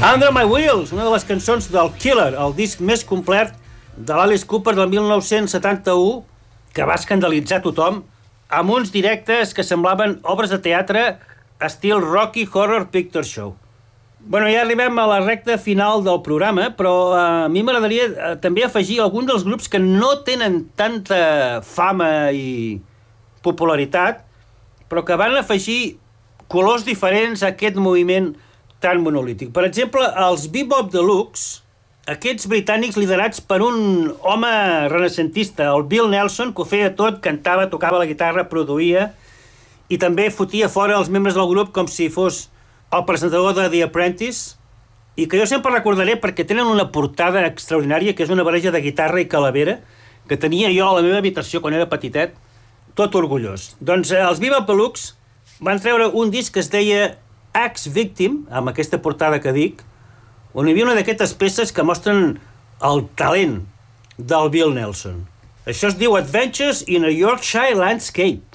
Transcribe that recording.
Under My Wheels, una de les cançons del Killer, el disc més complet de l'Alice Cooper del 1971, que va escandalitzar tothom, amb uns directes que semblaven obres de teatre estil Rocky Horror Picture Show. Bueno, ja arribem a la recta final del programa, però a mi m'agradaria també afegir alguns dels grups que no tenen tanta fama i popularitat, però que van afegir colors diferents a aquest moviment tan monolític. Per exemple, els Bebop Deluxe, aquests britànics liderats per un home renaixentista, el Bill Nelson, que ho feia tot, cantava, tocava la guitarra, produïa, i també fotia fora els membres del grup com si fos el presentador de The Apprentice, i que jo sempre recordaré perquè tenen una portada extraordinària, que és una barreja de guitarra i calavera, que tenia jo a la meva habitació quan era petitet, tot orgullós. Doncs els Bebop Deluxe van treure un disc que es deia Axe Victim, amb aquesta portada que dic, on hi havia una d'aquestes peces que mostren el talent del Bill Nelson. Això es diu Adventures in a Yorkshire Landscape.